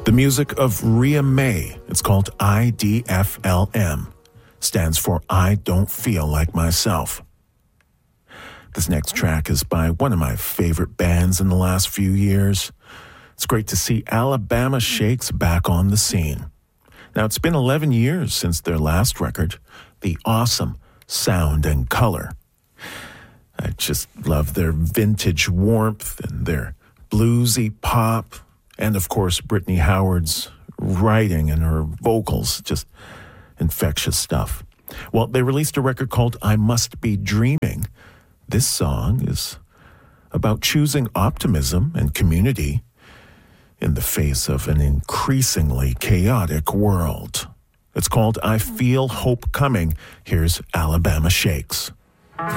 The music of Ria May. It's called IDFLM. Stands for I Don't Feel Like Myself. This next track is by one of my favorite bands in the last few years. It's great to see Alabama Shakes back on the scene. Now, it's been 11 years since their last record, The Awesome Sound and Color. I just love their vintage warmth and their bluesy pop, and of course, Brittany Howard's writing and her vocals, just infectious stuff. Well, they released a record called I Must Be Dreaming. This song is about choosing optimism and community in the face of an increasingly chaotic world. It's called I Feel Hope Coming. Here's Alabama Shakes.